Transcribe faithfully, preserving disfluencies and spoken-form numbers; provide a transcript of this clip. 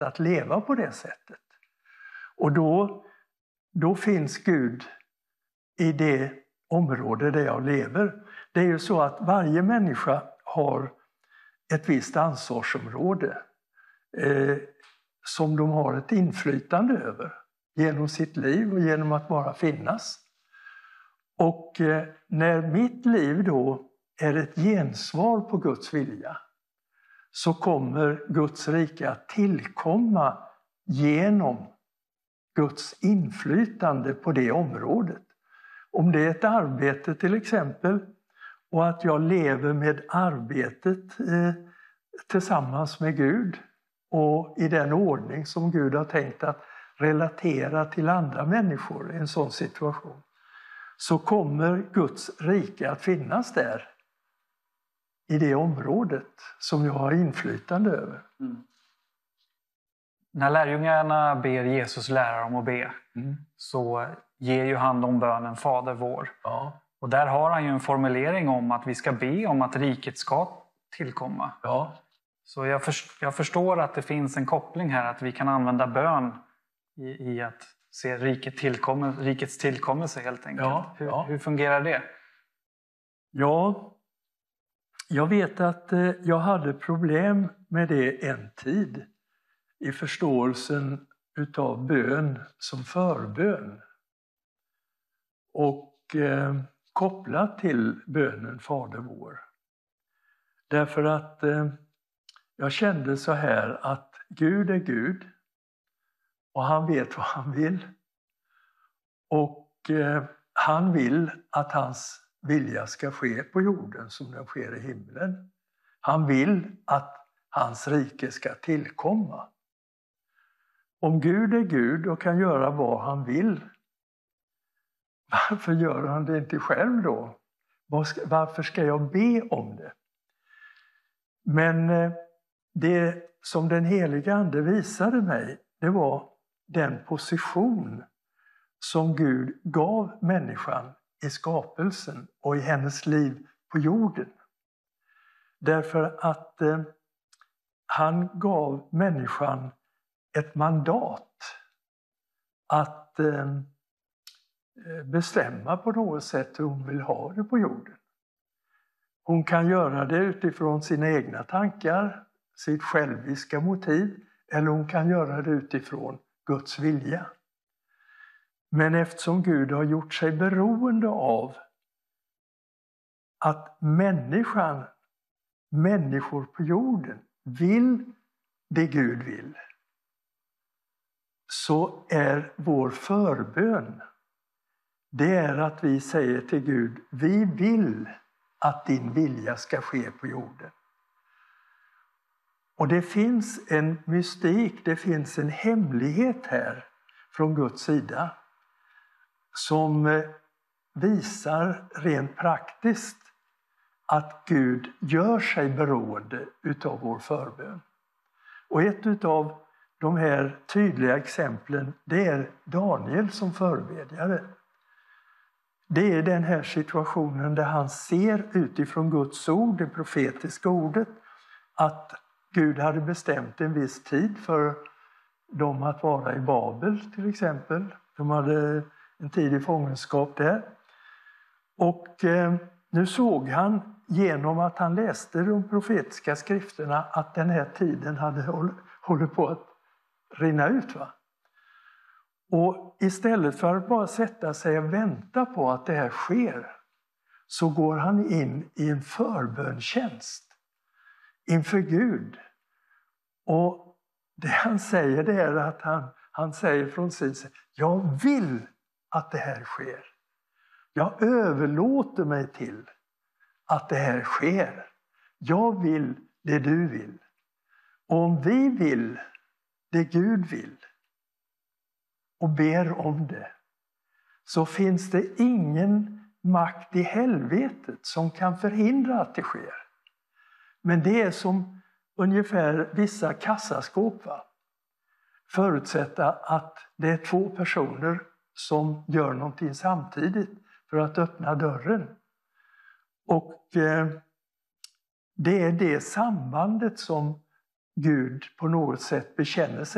att leva på det sättet. Och då, då finns Gud i det område där jag lever. Det är ju så att varje människa har ett visst ansvarsområde eh, som de har ett inflytande över genom sitt liv och genom att bara finnas. Och eh, när mitt liv då är ett gensvar på Guds vilja, så kommer Guds rike att tillkomma genom Guds inflytande på det området. Om det är ett arbete till exempel, och att jag lever med arbetet eh, tillsammans med Gud och i den ordning som Gud har tänkt att relatera till andra människor i en sån situation, så kommer Guds rike att finnas där i det området som jag har inflytande över. Mm. När lärjungarna ber Jesus lära dem att be, mm. så ger ju han dem bönen Fader vår. Ja. Och där har han ju en formulering om att vi ska be om att riket ska tillkomma. Ja. Så jag, för, jag förstår att det finns en koppling här, att vi kan använda bön i, i att se riket tillkommer, rikets tillkommelse helt enkelt. Ja, hur, ja. hur fungerar det? Ja, jag vet att eh, jag hade problem med det en tid i förståelsen utav bön som förbön. Och eh, kopplat till bönen Fader vår. Därför att eh, jag kände så här att Gud är Gud och han vet vad han vill. Och eh, han vill att hans vilja ska ske på jorden som den sker i himlen. Han vill att hans rike ska tillkomma. Om Gud är Gud och kan göra vad han vill, varför gör han det inte själv då? Varför ska jag be om det? Men det som den heliga ande visade mig, det var den position som Gud gav människan i skapelsen och i hennes liv på jorden. Därför att eh, han gav människan ett mandat att eh, bestämma på något sätt hur hon vill ha det på jorden. Hon kan göra det utifrån sina egna tankar, sitt själviska motiv, eller hon kan göra det utifrån Guds vilja. Men eftersom Gud har gjort sig beroende av att människan, människor på jorden vill det Gud vill, så är vår förbön, det är att vi säger till Gud, vi vill att din vilja ska ske på jorden. Och det finns en mystik, det finns en hemlighet här från Guds sida som visar rent praktiskt att Gud gör sig beroende utav vår förbön. Och ett utav de här tydliga exemplen, det är Daniel som förbedjare. Det är den här situationen där han ser utifrån Guds ord, det profetiska ordet, att Gud hade bestämt en viss tid för dem att vara i Babel till exempel. De hade en tid i fångenskap där. Och eh, nu såg han genom att han läste de profetiska skrifterna att den här tiden hade håll, håller på att rinna ut. Va? Och istället för att bara sätta sig och vänta på att det här sker, så går han in i en förbönstjänst inför Gud. Och det han säger, det är att han, han säger från sin sida, jag vill att det här sker. Jag överlåter mig till att det här sker. Jag vill det du vill. Och om vi vill det Gud vill och ber om det, så finns det ingen makt i helvetet som kan förhindra att det sker. Men det är som ungefär vissa kassaskåp. Va? Förutsätta att det är två personer som gör någonting samtidigt för att öppna dörren. Och eh, det är det sambandet som Gud på något sätt bekänner sig